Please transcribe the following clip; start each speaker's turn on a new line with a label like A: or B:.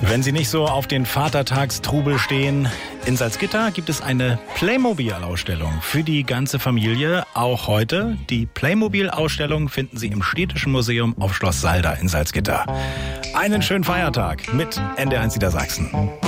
A: Wenn Sie nicht so auf den Vatertagstrubel stehen, in Salzgitter gibt es eine Playmobil-Ausstellung für die ganze Familie. Auch heute. Die Playmobil-Ausstellung finden Sie im Städtischen Museum auf Schloss Salda in Salzgitter. Einen schönen Feiertag mit NDR1 Niedersachsen.